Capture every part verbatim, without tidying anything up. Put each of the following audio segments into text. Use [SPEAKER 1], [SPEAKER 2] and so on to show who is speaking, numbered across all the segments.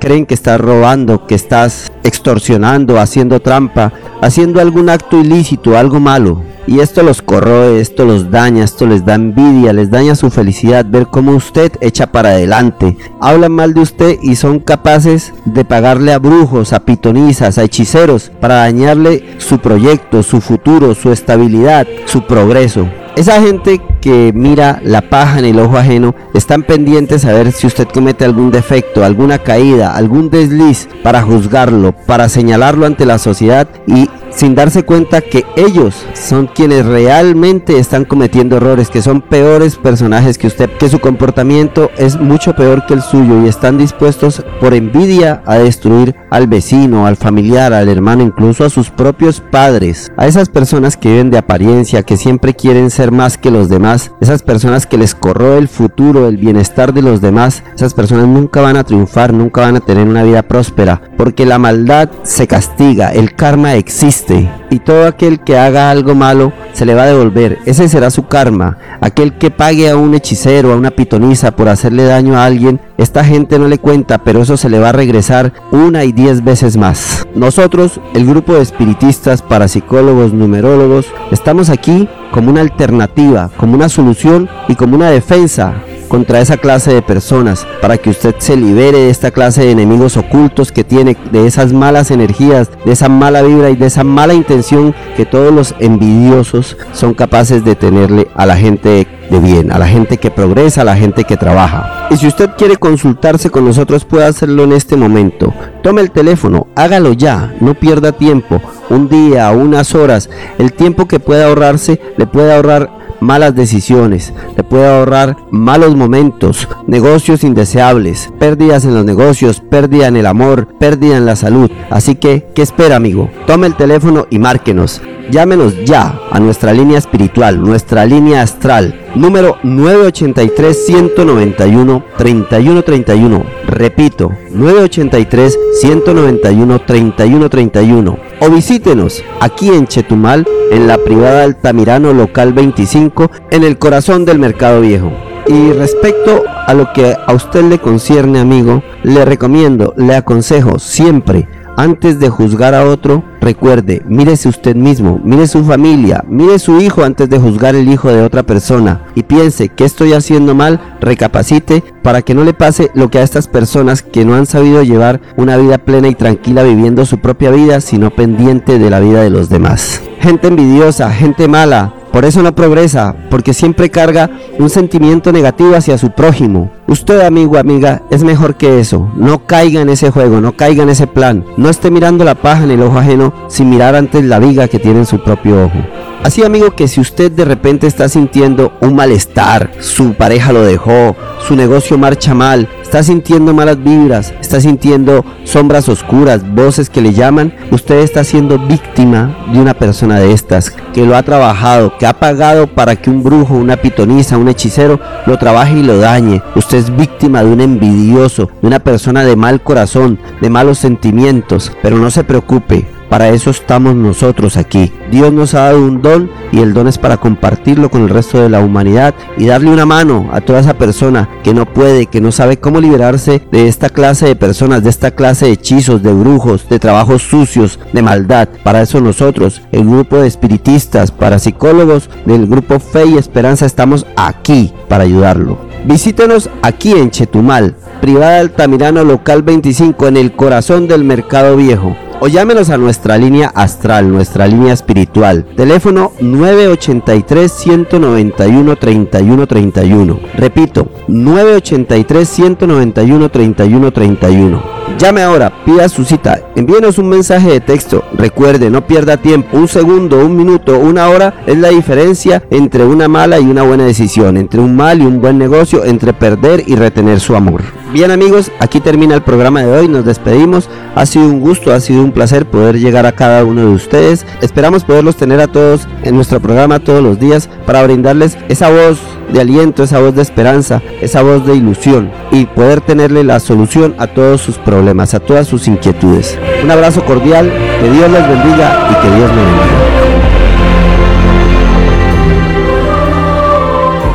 [SPEAKER 1] creen que estás robando, que estás extorsionando, haciendo trampa, haciendo algún acto ilícito, algo malo. Y esto los corroe, esto los daña, esto les da envidia, les daña su felicidad, ver cómo usted echa para adelante. Hablan mal de usted y son capaces de pagarle a brujos, a pitonizas, a hechiceros, para dañarle su proyecto, su futuro, su estabilidad, su progreso. Esa gente que mira la paja en el ojo ajeno, están pendientes a ver si usted comete algún defecto, alguna caída, algún desliz, para juzgarlo, para señalarlo ante la sociedad, y sin darse cuenta que ellos son quienes realmente están cometiendo errores, que son peores personajes que usted, que su comportamiento es mucho peor que el suyo, y están dispuestos por envidia a destruir al vecino, al familiar, al hermano, incluso a sus propios padres. A esas personas que viven de apariencia, que siempre quieren ser más que los demás, esas personas que les corroe el futuro, el bienestar de los demás, esas personas nunca van a triunfar, nunca van a tener una vida próspera, porque la maldad se castiga, el karma existe, y todo aquel que haga algo malo se le va a devolver. Ese será su karma. Aquel que pague a un hechicero, a una pitonisa por hacerle daño a alguien, esta gente no le cuenta, pero eso se le va a regresar una y diez veces más. Nosotros, el grupo de espiritistas, parapsicólogos, numerólogos, estamos aquí como una alternativa, como una solución y como una defensa contra esa clase de personas, para que usted se libere de esta clase de enemigos ocultos que tiene, de esas malas energías, de esa mala vibra y de esa mala intención que todos los envidiosos son capaces de tenerle a la gente de bien, a la gente que progresa, a la gente que trabaja. Y si usted quiere consultarse con nosotros, puede hacerlo en este momento. Tome el teléfono, hágalo ya, no pierda tiempo, un día, unas horas, el tiempo que pueda ahorrarse, le puede ahorrar malas decisiones, le puede ahorrar malos momentos, negocios indeseables, pérdidas en los negocios, pérdida en el amor, pérdida en la salud. Así que, ¿qué espera, amigo? Tome el teléfono y márquenos. Llámenos ya a nuestra línea espiritual, nuestra línea astral, número nueve ochenta y tres, ciento noventa y uno, treinta y uno treinta y uno. Repito, nueve ochenta y tres, ciento noventa y uno, treinta y uno treinta y uno. O visítenos aquí en Chetumal, en la privada Altamirano, local veinticinco, en el corazón del Mercado Viejo. Y respecto a lo que a usted le concierne, amigo, le recomiendo, le aconsejo siempre, antes de juzgar a otro, recuerde, mírese usted mismo, mire su familia, mire su hijo antes de juzgar el hijo de otra persona, y piense qué estoy haciendo mal, recapacite para que no le pase lo que a estas personas que no han sabido llevar una vida plena y tranquila viviendo su propia vida, sino pendiente de la vida de los demás. Gente envidiosa, gente mala, por eso no progresa, porque siempre carga un sentimiento negativo hacia su prójimo. Usted, amigo, amiga, es mejor que eso. No caiga en ese juego, no caiga en ese plan. No esté mirando la paja en el ojo ajeno sin mirar antes la viga que tiene en su propio ojo. Así, amigo, que si usted de repente está sintiendo un malestar, su pareja lo dejó, su negocio marcha mal, está sintiendo malas vibras, está sintiendo sombras oscuras, voces que le llaman, usted está siendo víctima de una persona de estas, que lo ha trabajado, que ha pagado para que un brujo, una pitonisa, un hechicero lo trabaje y lo dañe. Usted es víctima de un envidioso, de una persona de mal corazón, de malos sentimientos, pero no se preocupe. Para eso estamos nosotros aquí. Dios nos ha dado un don y el don es para compartirlo con el resto de la humanidad y darle una mano a toda esa persona que no puede, que no sabe cómo liberarse de esta clase de personas, de esta clase de hechizos, de brujos, de trabajos sucios, de maldad. Para eso nosotros, el grupo de espiritistas, parapsicólogos del grupo Fe y Esperanza, estamos aquí para ayudarlo. Visítenos aquí en Chetumal, privada Altamirano, local veinticinco, en el corazón del Mercado Viejo. O llámenos a nuestra línea astral, nuestra línea espiritual. Teléfono nueve ochenta y tres, ciento noventa y uno, treinta y uno treinta y uno. Repito, nueve ochenta y tres, ciento noventa y uno, treinta y uno treinta y uno. Llame ahora, pida su cita, envíenos un mensaje de texto. Recuerde, no pierda tiempo. Un segundo, un minuto, una hora es la diferencia entre una mala y una buena decisión, entre un mal y un buen negocio, entre perder y retener su amor. Bien, amigos, aquí termina el programa de hoy, nos despedimos. Ha sido un gusto, ha sido un placer poder llegar a cada uno de ustedes. Esperamos poderlos tener a todos en nuestro programa todos los días para brindarles esa voz de aliento, esa voz de esperanza, esa voz de ilusión y poder tenerle la solución a todos sus problemas, a todas sus inquietudes. Un abrazo cordial, que Dios les bendiga y que Dios me bendiga.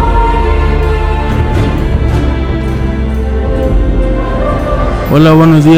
[SPEAKER 2] Hola, buenos días.